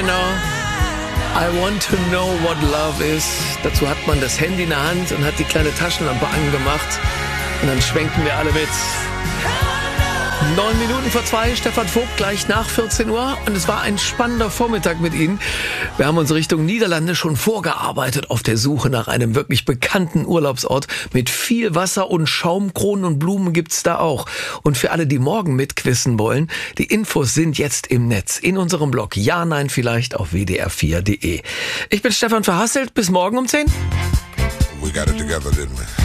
Foreigner. I want to know what love is. Dazu hat man das Handy in der Hand und hat die kleine Taschenlampe angemacht. Und dann schwenken wir alle mit. 9 Minuten vor 2, Stefan Vogt gleich nach 14 Uhr. Und es war ein spannender Vormittag mit Ihnen. Wir haben uns Richtung Niederlande schon vorgearbeitet auf der Suche nach einem wirklich bekannten Urlaubsort. Mit viel Wasser und Schaumkronen und Blumen gibt's da auch. Und für alle, die morgen mitquissen wollen, die Infos sind jetzt im Netz. In unserem Blog Ja, Nein, Vielleicht auf wdr4.de. Ich bin Stefan Verhasselt. Bis morgen um 10. We got it together, didn't we?